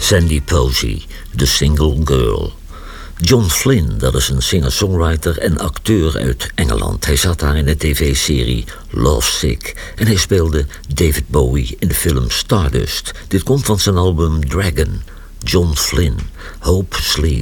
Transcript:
Sandy Posey, The Single Girl. John Flynn, dat is een singer-songwriter en acteur uit Engeland. Hij zat daar in de tv-serie Lovesick en hij speelde David Bowie in de film Stardust. Dit komt van zijn album Dragon. John Flynn, Hope Sleep.